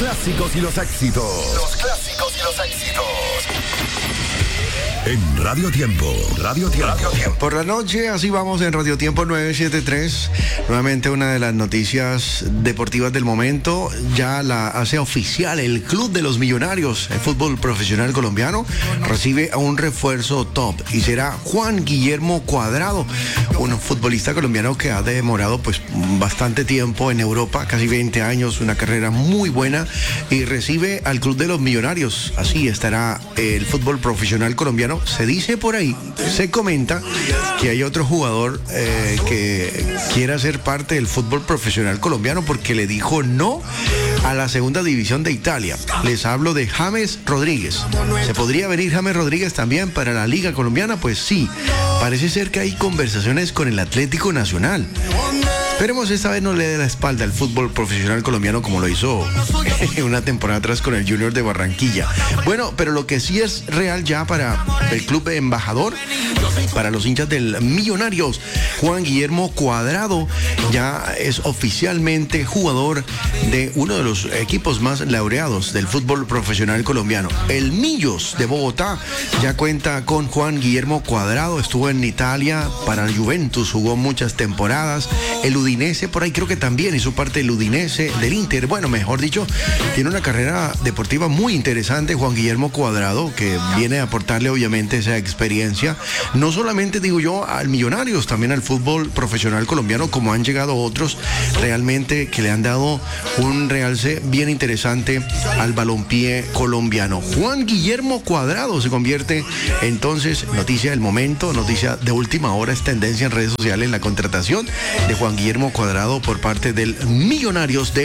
clásicos y los éxitos. Los clásicos y los éxitos. En Radio Tiempo. Radio Tiempo. Por la noche, así vamos en Radio Tiempo 973. Nuevamente una de las noticias deportivas del momento. Ya la hace oficial el Club de los Millonarios. El fútbol profesional colombiano recibe a un refuerzo top y será Juan Guillermo Cuadrado, un futbolista colombiano que ha demorado pues bastante tiempo en Europa, casi 20 años, una carrera muy buena, y recibe al Club de los Millonarios. Así estará el fútbol profesional colombiano. Se dice por ahí, se comenta que hay otro jugador que quiere ser parte del fútbol profesional colombiano porque le dijo no a la segunda división de Italia. Les hablo de James Rodríguez. ¿Se podría venir James Rodríguez también para la Liga Colombiana? Pues sí, parece ser que hay conversaciones con el Atlético Nacional. Esperemos esta vez no le dé la espalda al fútbol profesional colombiano como lo hizo una temporada atrás con el Junior de Barranquilla. Bueno, pero lo que sí es real ya para el club embajador, para los hinchas del Millonarios, Juan Guillermo Cuadrado ya es oficialmente jugador de uno de los equipos más laureados del fútbol profesional colombiano. El Millos de Bogotá ya cuenta con Juan Guillermo Cuadrado. Estuvo en Italia para el Juventus, jugó muchas temporadas. El Udinese, por ahí creo que también hizo parte del Udinese, del Inter. Bueno, mejor dicho, tiene una carrera deportiva muy interesante Juan Guillermo Cuadrado, que viene a aportarle obviamente esa experiencia, no solamente digo yo al Millonarios, también al fútbol profesional colombiano, como han llegado otros realmente que le han dado un realce bien interesante al balompié colombiano. Juan Guillermo Cuadrado se convierte entonces, noticia del momento, noticia de última hora, es tendencia en redes sociales la contratación de Juan Guillermo Cuadrado por parte del Millonarios de